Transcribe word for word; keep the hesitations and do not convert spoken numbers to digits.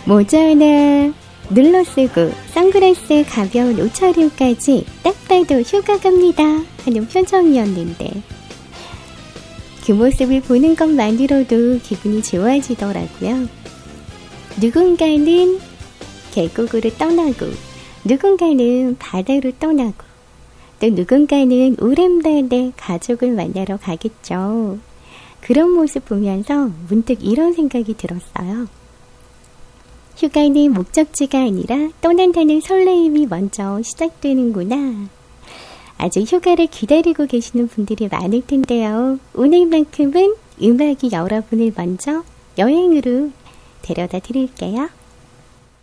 모자 하나 눌러쓰고 선글라스에 가벼운 옷차림까지 딱 봐도 휴가 갑니다 하는 표정이었는데 그 모습을 보는 것만으로도 기분이 좋아지더라고요. 누군가는 계곡으로 떠나고 누군가는 바다로 떠나고 또 누군가는 오랜만에 가족을 만나러 가겠죠. 그런 모습 보면서 문득 이런 생각이 들었어요. 휴가는 목적지가 아니라 떠난다는 설레임이 먼저 시작되는구나. 아직 휴가를 기다리고 계시는 분들이 많을 텐데요. 오늘만큼은 음악이 여러분을 먼저 여행으로 데려다 드릴게요.